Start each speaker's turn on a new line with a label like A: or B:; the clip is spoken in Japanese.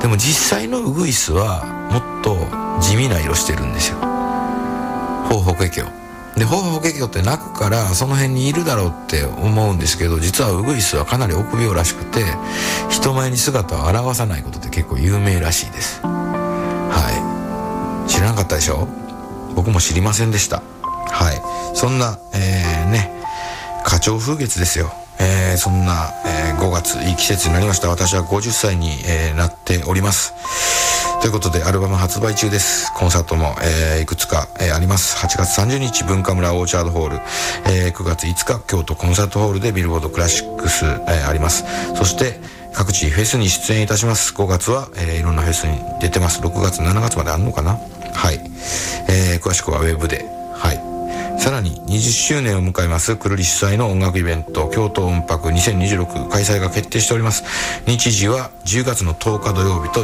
A: でも実際のウグイスはもっと地味な色してるんですよ。ホウホケキョで、ホウホケキョって鳴くからその辺にいるだろうって思うんですけど、実はウグイスはかなり臆病らしくて、人前に姿を現さないことって結構有名らしいです。はい、知らなかったでしょ。僕も知りませんでした。はい、そんな花鳥風月ですよ。そんな、5月いい季節になりました。私は50歳に、なっております。ということでアルバム発売中です。コンサートも、いくつか、あります。8月30日文化村オーチャードホール、9月5日京都コンサートホールでビルボードクラシックス、あります。そして各地フェスに出演いたします。5月は、いろんなフェスに出てます。6月7月まであるのかな。はい、詳しくはウェブで。はい、さらに20周年を迎えますくるり主催の音楽イベント京都音楽2026開催が決定しております。日時は10月の10日土曜日と